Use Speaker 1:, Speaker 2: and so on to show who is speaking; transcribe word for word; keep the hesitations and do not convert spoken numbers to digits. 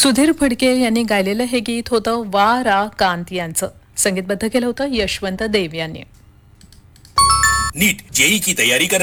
Speaker 1: सुधीर फडके यांनी गायलेलं हे गीत होतं वा रा कांत यांचं. संगीतबद्ध केलं होतं यशवंत देव यांनी.
Speaker 2: नीट जेई की तैयारी कर